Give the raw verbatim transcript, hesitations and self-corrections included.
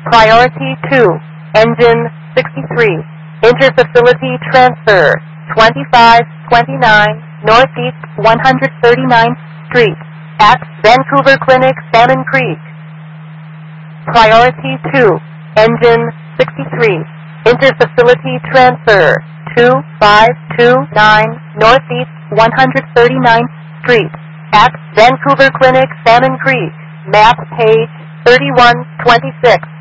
Priority two, engine sixty-three, interfacility transfer, twenty-five twenty-nine Northeast one hundred thirty-ninth Street, at Vancouver Clinic, Salmon Creek. Priority two, engine sixty-three, interfacility transfer, two five two nine Northeast one hundred thirty-ninth Street, at Vancouver Clinic, Salmon Creek, map page thirty-one twenty-six.